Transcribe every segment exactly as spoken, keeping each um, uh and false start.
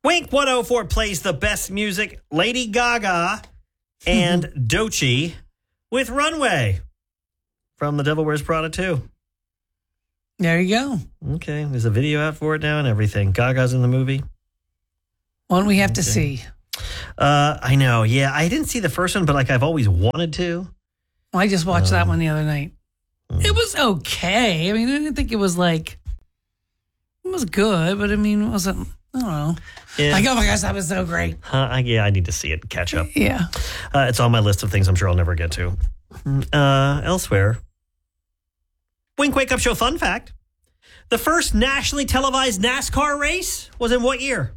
Wink one oh four plays the best music. Lady Gaga and Doechii with Runway from The Devil Wears Prada two. There you go. Okay, there's a video out for it now and everything. Gaga's in the movie. One we have okay. to see. Uh, I know, yeah. I didn't see the first one, but like I've always wanted to. Well, I just watched um, that one the other night. Mm. It was okay. I mean, I didn't think it was like, it was good, but I mean, it wasn't, I don't know. Yeah. Like, oh my gosh, that was so great. Uh, yeah, I need to see it and catch up. Yeah. Uh, it's on my list of things I'm sure I'll never get to. Uh, elsewhere, Wink Wake Up Show fun fact. The first nationally televised NASCAR race was in what year?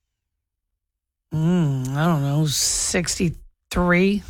Mm, I don't know, sixty-three?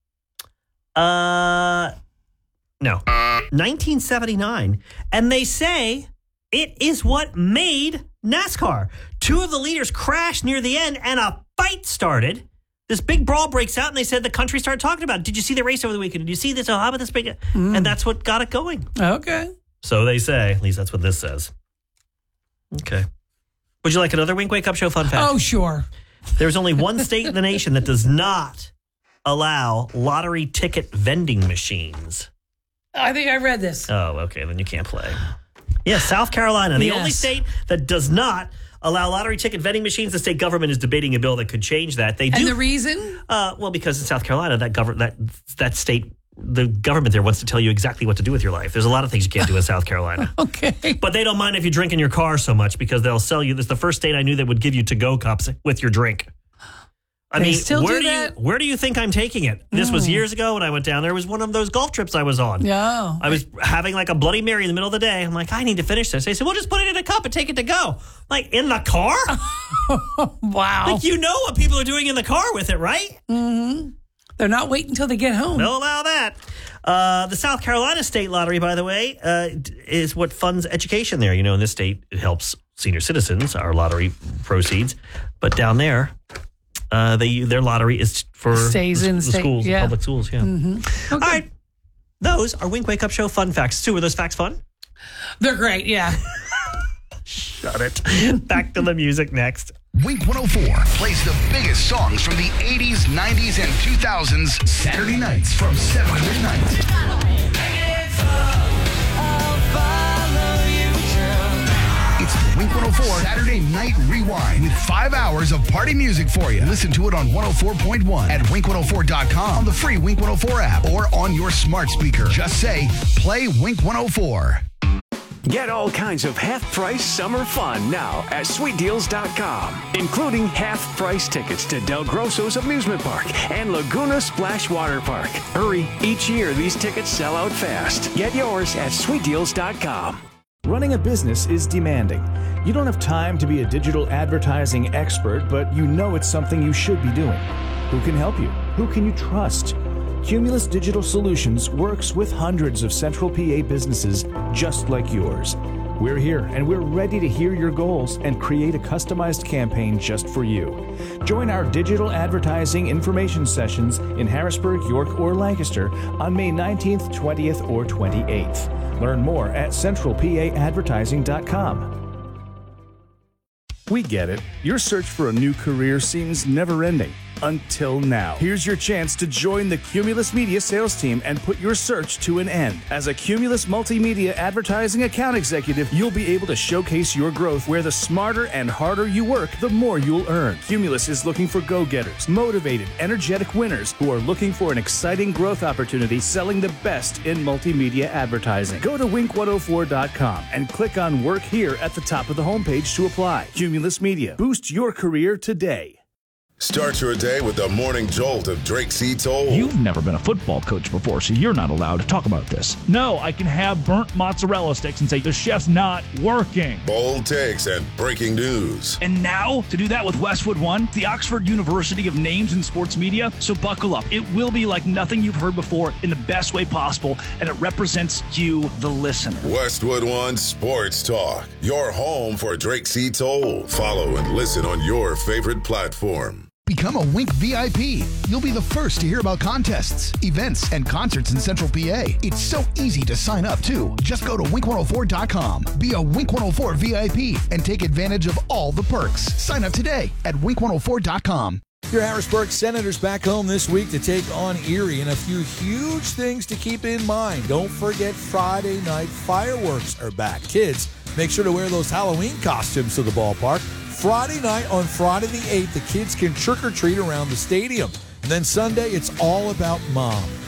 Uh, no, nineteen seventy-nine. And they say it is what made NASCAR. Two of the leaders crashed near the end and a fight started. This big brawl breaks out and they said the country started talking about it. Did you see the race over the weekend? Did you see this? Oh, how about this big? Mm. And that's what got it going. Okay. So they say. At least that's what this says. Okay. Would you like another Wink Wake Up Show fun fact? Oh, sure. There's only one state in the nation that does not allow lottery ticket vending machines. I think I read this. Oh, okay. Then you can't play. Yeah, South Carolina, the yes. only state that does not allow lottery ticket vending machines. The state government is debating a bill that could change that. They do. And the reason? Uh, well, because in South Carolina, that government, that that state, the government there wants to tell you exactly what to do with your life. There's a lot of things you can't do in South Carolina. Okay. But they don't mind if you drink in your car so much because they'll sell you. This is the first state I knew that would give you to-go cups with your drink. I they mean, still where do do that? you where do you think I'm taking it? This mm. was years ago when I went down there. It was one of those golf trips I was on. No. I was having like a Bloody Mary in the middle of the day. I'm like, I need to finish this. They said, well, just put it in a cup and take it to go. Like, in the car? Wow. Like, you know what people are doing in the car with it, right? Mm-hmm. They're not waiting until they get home. They'll allow that. Uh, the South Carolina State Lottery, by the way, uh, is what funds education there. You know, in this state, it helps senior citizens, our lottery proceeds. But down there, uh, they their lottery is for Stays the, in the state, schools, yeah. public schools. Yeah. Mm-hmm. Okay. All right. Those are Wink Wake Up Show fun facts. Sue, were those facts fun? They're great, yeah. Shut it. Back to the music next. Wink one oh four plays the biggest songs from the eighties, nineties, and two thousands Saturday nights from seven to midnight. It's the Wink one oh four Saturday Night Rewind with five hours of party music for you. Listen to it on one oh four point one at wink one oh four dot com, on the free Wink one oh four app, or on your smart speaker. Just say, play Wink one oh four. Get all kinds of half-price summer fun now at sweet deals dot com, including half-price tickets to Del Grosso's Amusement Park and Laguna Splash Water Park. Hurry, each year these tickets sell out fast. Get yours at sweet deals dot com. Running a business is demanding. You don't have time to be a digital advertising expert, but you know it's something you should be doing. Who can help you? Who can you trust? Cumulus Digital Solutions works with hundreds of Central P A businesses just like yours. We're here and we're ready to hear your goals and create a customized campaign just for you. Join our digital advertising information sessions in Harrisburg, York, or Lancaster on May nineteenth, twentieth, or twenty-eighth. Learn more at central p a advertising dot com. We get it. Your search for a new career seems never-ending. Until now. Here's your chance to join the Cumulus Media sales team and put your search to an end. As a Cumulus Multimedia Advertising Account Executive, you'll be able to showcase your growth where the smarter and harder you work, the more you'll earn. Cumulus is looking for go-getters, motivated, energetic winners who are looking for an exciting growth opportunity selling the best in multimedia advertising. Go to wink one oh four dot com and click on Work Here at the top of the homepage to apply. Cumulus Media. Boost your career today. Start your day with the morning jolt of Drake C. Toll. You've never been a football coach before, so you're not allowed to talk about this. No, I can have burnt mozzarella sticks and say, the chef's not working. Bold takes and breaking news. And now, to do that with Westwood One, the Oxford University of Names in Sports Media, so buckle up. It will be like nothing you've heard before in the best way possible, and it represents you, the listener. Westwood One Sports Talk, your home for Drake C. Toll. Follow and listen on your favorite platform. Become a Wink V I P. You'll be the first to hear about contests, events, and concerts in Central P A. It's so easy to sign up, too. Just go to wink one oh four dot com. Be a Wink one oh four V I P and take advantage of all the perks. Sign up today at wink one oh four dot com. Your Harrisburg Senators back home this week to take on Erie, and a few huge things to keep in mind. Don't forget Friday night fireworks are back. Kids, make sure to wear those Halloween costumes to the ballpark. Friday night on Friday the eighth, the kids can trick-or-treat around the stadium. And then Sunday, it's all about Mom.